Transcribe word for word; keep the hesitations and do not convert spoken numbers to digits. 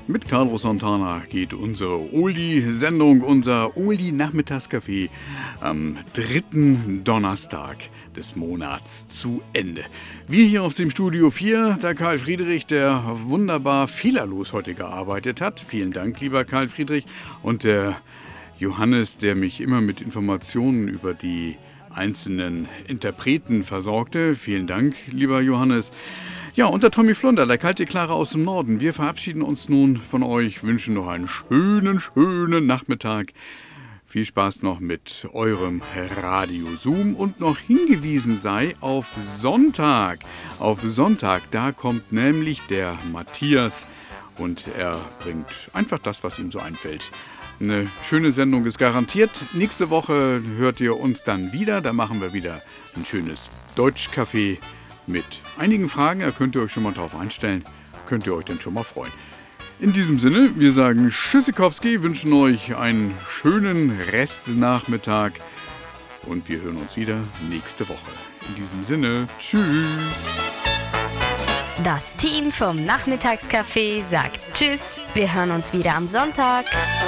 Mit Carlos Santana geht unsere Oldie-Sendung, unser Oldie-Nachmittagscafé am dritten Donnerstag des Monats zu Ende. Wir hier aus dem Studio vier, der Karl Friedrich, der wunderbar fehlerlos heute gearbeitet hat. Vielen Dank, lieber Karl Friedrich. Und der Johannes, der mich immer mit Informationen über die einzelnen Interpreten versorgte. Vielen Dank, lieber Johannes. Ja, und der Tommy Flunder, der kalte Klare aus dem Norden. Wir verabschieden uns nun von euch, wünschen noch einen schönen, schönen Nachmittag. Viel Spaß noch mit eurem Radio Zoom und noch hingewiesen sei auf Sonntag. Auf Sonntag, da kommt nämlich der Matthias und er bringt einfach das, was ihm so einfällt. Eine schöne Sendung ist garantiert. Nächste Woche hört ihr uns dann wieder. Da machen wir wieder ein schönes Deutschcafé mit einigen Fragen. Da könnt ihr euch schon mal drauf einstellen. Könnt ihr euch dann schon mal freuen. In diesem Sinne, wir sagen Tschüssikowski, wünschen euch einen schönen Restnachmittag und wir hören uns wieder nächste Woche. In diesem Sinne, tschüss. Das Team vom Nachmittagscafé sagt Tschüss. Wir hören uns wieder am Sonntag.